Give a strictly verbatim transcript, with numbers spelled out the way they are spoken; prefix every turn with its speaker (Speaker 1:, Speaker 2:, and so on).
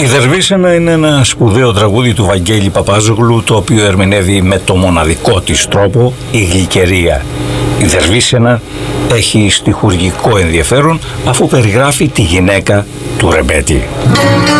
Speaker 1: Η Δερβίσαινα είναι ένα σπουδαίο τραγούδι του Βαγγέλη Παπάζογλου, το οποίο ερμηνεύει με το μοναδικό της τρόπο η Γλυκερία. Η Δερβίσαινα έχει στιχουργικό ενδιαφέρον αφού περιγράφει τη γυναίκα του Ρεμπέτη.